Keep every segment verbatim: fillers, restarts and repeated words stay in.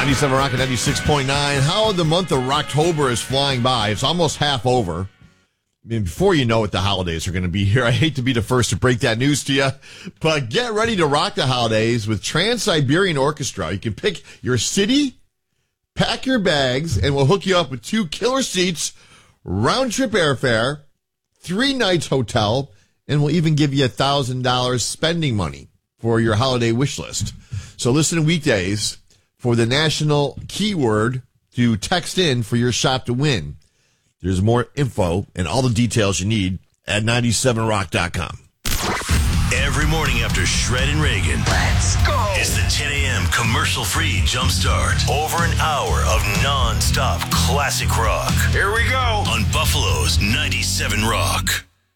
ninety-seven Rock and ninety-six point nine. How the month of Rocktober is flying by. It's almost half over. I mean, before you know it, the holidays are going to be here. I hate to be the first to break that news to you, but get ready to rock the holidays with Trans-Siberian Orchestra. You can pick your city, pack your bags, and we'll hook you up with two killer seats, round-trip airfare, three nights hotel, and we'll even give you one thousand dollars spending money for your holiday wish list. So listen weekdays for the national keyword to text in for your shot to win. There's more info and all the details you need at ninety-seven rock dot com. Every morning after Shred and Reagan. Let's go. It's the ten a.m. commercial-free jumpstart. Over an hour of non-stop classic rock. Here we go. On Buffalo's ninety-seven Rock.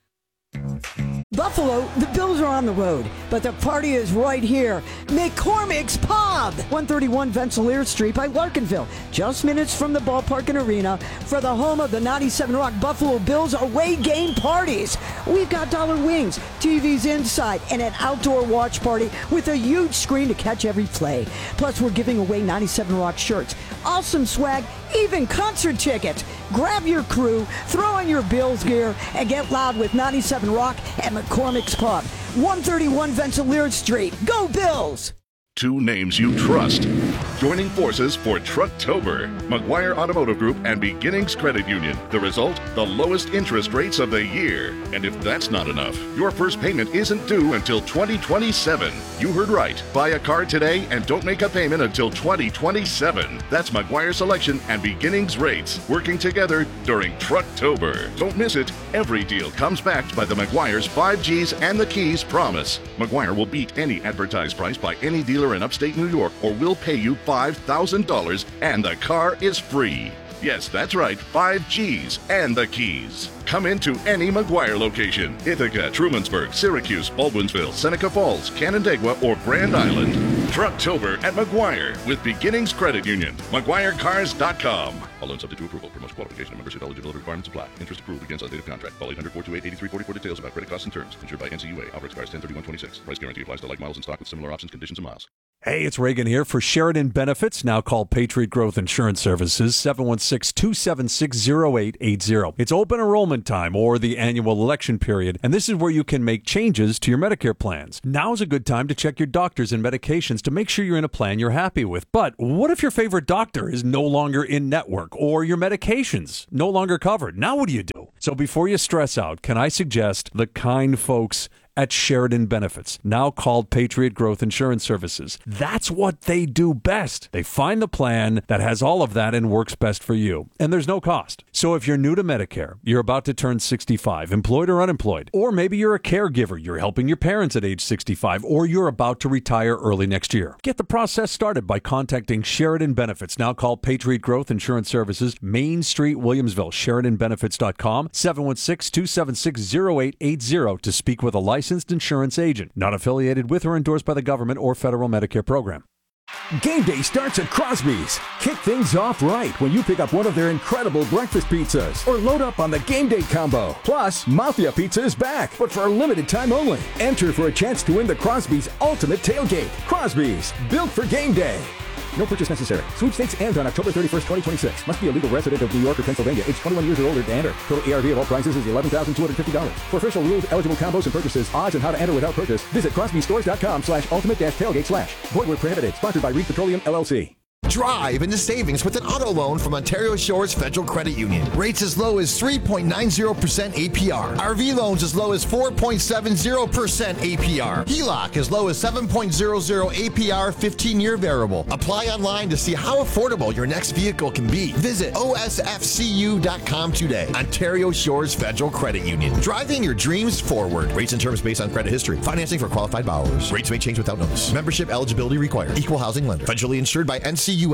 Buffalo, the Bills are on the road, but the party is right here. McCormick's Pub, one thirty-one Rensselaer Street by Larkinville, just minutes from the ballpark and arena for the home of the ninety-seven Rock Buffalo Bills away game parties. We've got dollar wings, T Vs inside, and an outdoor watch party with a huge screen to catch every play. Plus, we're giving away ninety-seven Rock shirts, awesome swag, even concert tickets. Grab your crew, throw on your Bills gear, and get loud with ninety-seven Rock at McCormick's Pub, one thirty-one Rensselaer Street. Go Bills! Two names you trust. Joining forces for Trucktober. McGuire Automotive Group and Beginnings Credit Union. The result? The lowest interest rates of the year. And if that's not enough, your first payment isn't due until twenty twenty-seven. You heard right. Buy a car today and don't make a payment until twenty twenty-seven. That's McGuire Selection and Beginnings Rates working together during Trucktober. Don't miss it. Every deal comes backed by the McGuire's five G's and the Keys promise. McGuire will beat any advertised price by any dealer in upstate New York or will pay you five thousand dollars and the car is free. Yes, that's right, five G's and the Keys. Come into any McGuire location. Ithaca, Trumansburg, Syracuse, Baldwinsville, Seneca Falls, Canandaigua, or Grand Island. Trucktober at McGuire with Beginnings Credit Union. McGuire Cars dot com. All loans subject to approval. Promotion qualification and membership eligibility requirements apply. Interest approved against undated contract. Call eight hundred, four two eight, eight three four zero for details about credit costs and terms. Insured by N C U A. Offer expires ten thirty-one twenty-six. Price guarantee applies to like miles in stock with similar options, conditions, and miles. Hey, it's Reagan here for Sheridan Benefits, now called Patriot Growth Insurance Services, seven one six, two seven six, zero eight eight zero. It's open enrollment time or the annual election period, and this is where you can make changes to your Medicare plans. Now is a good time to check your doctors and medications to make sure you're in a plan you're happy with. But what if your favorite doctor is no longer in network or your medications no longer covered? Now what do you do? So before you stress out, can I suggest the kind folks at Sheridan Benefits, now called Patriot Growth Insurance Services. That's what they do best. They find the plan that has all of that and works best for you. And there's no cost. So if you're new to Medicare, you're about to turn sixty-five, employed or unemployed, or maybe you're a caregiver, you're helping your parents at age sixty-five, or you're about to retire early next year. Get the process started by contacting Sheridan Benefits, now called Patriot Growth Insurance Services, Main Street, Williamsville, Sheridan Benefits dot com, seven one six, two seven six, zero eight eight zero to speak with a licensed insurance agent, not affiliated with or endorsed by the government or federal Medicare program. Game day starts at Crosby's. Kick things off right when you pick up one of their incredible breakfast pizzas or load up on the Game Day combo. Plus, Mafia Pizza is back, but for a limited time only. Enter for a chance to win the Crosby's Ultimate Tailgate. Crosby's, built for game day. No purchase necessary. Sweepstakes ends on October thirty-first, twenty twenty-six. Must be a legal resident of New York or Pennsylvania, age twenty-one years or older to enter. Total A R V of all prices is eleven thousand two hundred fifty dollars. For official rules, eligible combos and purchases, odds, and how to enter without purchase, visit crosbystores.com slash ultimate dash tailgate slash. Void where prohibited. Sponsored by Reed Petroleum, L L C. Drive into savings with an auto loan from Ontario Shores Federal Credit Union. Rates as low as three point nine zero percent A P R. R V loans as low as four point seven zero percent A P R. H E L O C as low as seven point zero zero A P R fifteen-year variable. Apply online to see how affordable your next vehicle can be. Visit O S F C U dot com today. Ontario Shores Federal Credit Union. Driving your dreams forward. Rates and terms based on credit history. Financing for qualified borrowers. Rates may change without notice. Membership eligibility required. Equal housing lender. Federally insured by N C U A.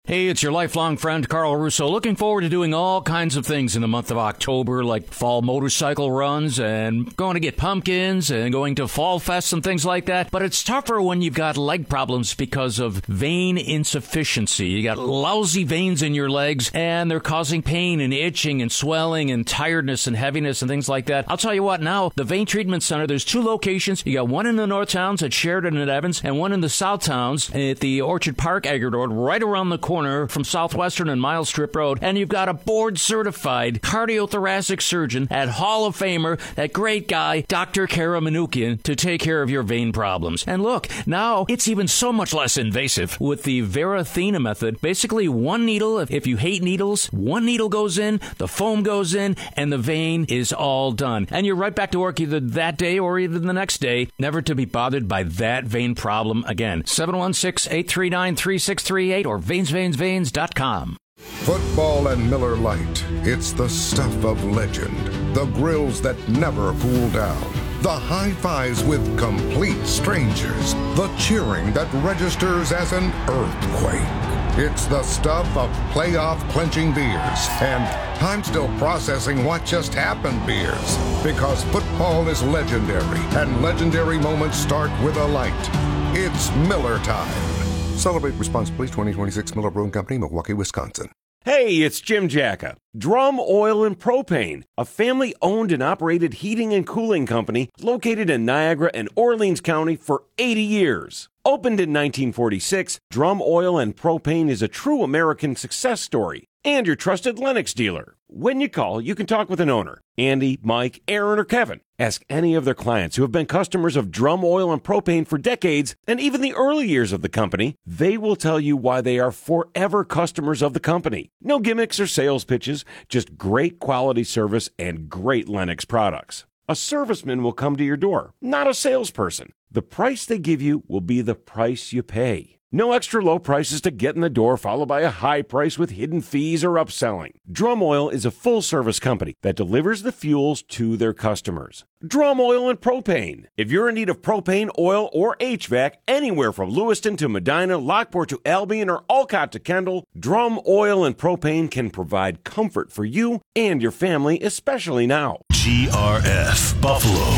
Hey, it's your lifelong friend, Carl Russo, looking forward to doing all kinds of things in the month of October, like fall motorcycle runs and going to get pumpkins and going to fall fests and things like that. But it's tougher when you've got leg problems because of vein insufficiency. You got lousy veins in your legs, and they're causing pain and itching and swelling and tiredness and heaviness and things like that. I'll tell you what, now, the Vein Treatment Center, there's two locations. You got one in the North Towns at Sheridan and Evans, and one in the South Towns at the Orchard Park Agri Road, right around the corner from Southwestern and Miles Strip Road. And you've got a board-certified cardiothoracic surgeon at Hall of Famer, that great guy, Doctor Kara Manukian, to take care of your vein problems. And look, now it's even so much less invasive with the Verathena method. Basically, one needle, if, if you hate needles, one needle goes in, the foam goes in, and the vein is all done. And you're right back to work either that day or even the next day, never to be bothered by that vein problem again. seven one six, eight three nine, three six three eight or veins veins veins dot com. Football and Miller Lite, it's the stuff of legend. The grills that never cool down. The high fives with complete strangers. The cheering that registers as an earthquake. It's the stuff of playoff clinching beers. And I'm still processing what just happened beers. Because football is legendary, and legendary moments start with a light. It's Miller time. Celebrate responsibly. twenty twenty-six Miller Brewing Company, Milwaukee, Wisconsin. Hey, it's Jim Jacka. Drum Oil and Propane, a family-owned and operated heating and cooling company located in Niagara and Orleans County for eighty years. Opened in nineteen forty-six, Drum Oil and Propane is a true American success story and your trusted Lennox dealer. When you call, you can talk with an owner, Andy, Mike, Aaron, or Kevin. Ask any of their clients who have been customers of Drum Oil and Propane for decades, and even the early years of the company. They will tell you why they are forever customers of the company. No gimmicks or sales pitches, just great quality service and great Lennox products. A serviceman will come to your door, not a salesperson. The price they give you will be the price you pay. No extra low prices to get in the door, followed by a high price with hidden fees or upselling. Drum Oil is a full-service company that delivers the fuels to their customers. Drum Oil and Propane. If you're in need of propane, oil, or H V A C anywhere from Lewiston to Medina, Lockport to Albion, or Olcott to Kendall, Drum Oil and Propane can provide comfort for you and your family, especially now. G R F Buffalo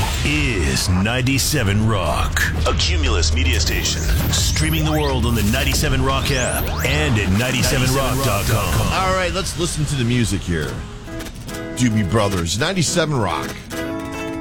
is ninety-seven Rock, a Cumulus media station, streaming the world on the ninety-seven Rock app and at ninety-seven rock dot com. All right, let's listen to the music here. Doobie Brothers, ninety-seven Rock.